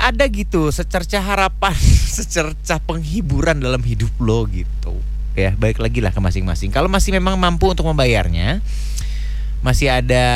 ada gitu secercah harapan, secercah penghiburan dalam hidup lo gitu. Ya, balik lagi lah ke masing-masing. Kalau masih memang mampu untuk membayarnya, masih ada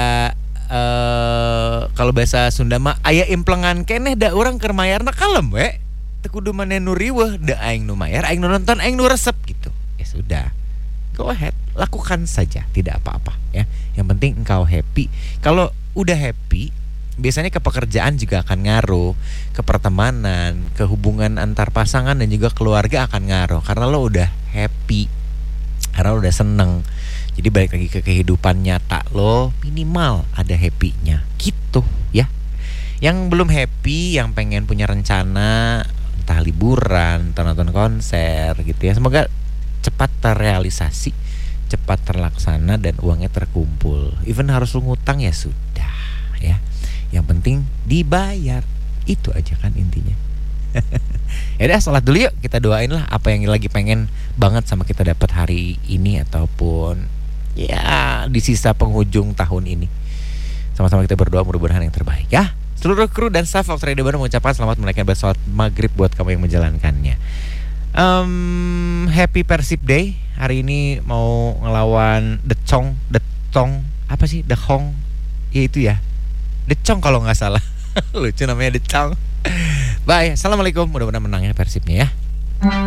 kalau bahasa Sunda mah aya implengan keneh da urang keur mayarna kalem we. Teu kudu maneh nu riweuh, da aing nu mayar, aing nu nonton, aing nu resep gitu. Ya sudah. Go ahead, lakukan saja, tidak apa-apa ya. Yang penting engkau happy. Kalau udah happy, biasanya ke pekerjaan juga akan ngaruh, ke pertemanan, ke hubungan antar pasangan dan juga keluarga akan ngaruh karena lo udah happy, karena lo udah seneng. Jadi balik lagi ke kehidupan nyata lo, minimal ada happy-nya gitu ya. Yang belum happy, yang pengen punya rencana entah liburan, entah nonton konser gitu ya, semoga cepat terrealisasi, cepat terlaksana dan uangnya terkumpul. Even harus lu ngutang ya sudah ya. Yang penting dibayar. Itu aja kan intinya. Ya udah, salat dulu yuk. Kita doain lah apa yang lagi pengen banget sama kita dapat hari ini ataupun ya di sisa penghujung tahun ini. Sama-sama kita berdoa mudah-mudahan yang terbaik ya. Seluruh kru dan staff of Radio Bandung mengucapkan selamat menunaikan ibadah salat maghrib buat kamu yang menjalankannya. Happy Persib Day. Hari ini mau ngelawan The Chong apa sih? The Hong. Ya itu ya. The Chong kalau nggak salah. Lucu namanya The Chong. Bye. Assalamualaikum. Mudah-mudahan menang ya Persibnya ya.